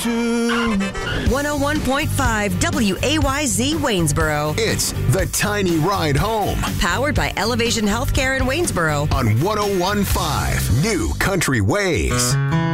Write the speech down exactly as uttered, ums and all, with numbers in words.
one oh one point five W A Y Z Waynesboro. It's The Tiny Ride Home. Powered by Elevation Healthcare in Waynesboro. On one oh one point five New Country Ways.